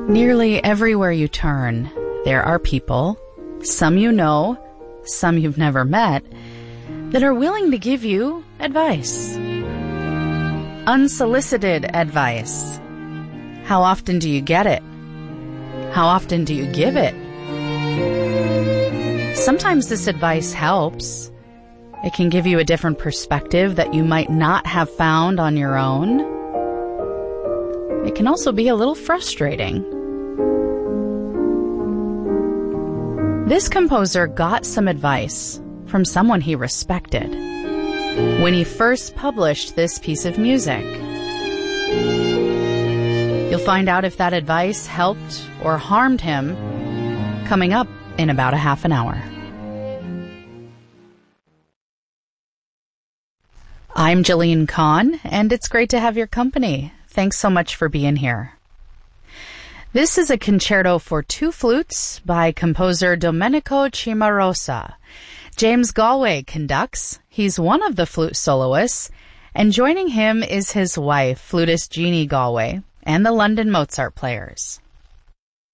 Nearly everywhere you turn, there are people, some you know, some you've never met, that are willing to give you advice. Unsolicited advice. How often do you get it? How often do you give it? Sometimes this advice helps. It can give you a different perspective that you might not have found on your own. It can also be a little frustrating. This composer got some advice from someone he respected when he first published this piece of music. You'll find out if that advice helped or harmed him coming up in about a half an hour. I'm Jillian Kahn, and it's great to have your company. Thanks so much for being here. This is a concerto for two flutes by composer Domenico Cimarosa. James Galway conducts. He's one of the flute soloists, and joining him is his wife, flutist Jeannie Galway, and the London Mozart Players.